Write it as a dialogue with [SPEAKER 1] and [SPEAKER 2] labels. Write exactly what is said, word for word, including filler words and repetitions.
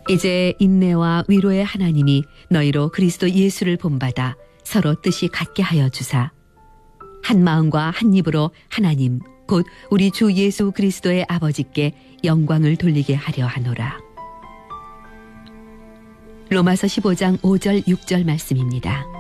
[SPEAKER 1] 이제 인내와 위로의 하나님이 너희로 그리스도 예수를 본받아 서로 뜻이 같게 하여 주사 한 마음과 한 입으로 하나님 곧 우리 주 예수 그리스도의 아버지께 영광을 돌리게 하려 하노라. 로마서 십오 장 오 절 육 절 말씀입니다.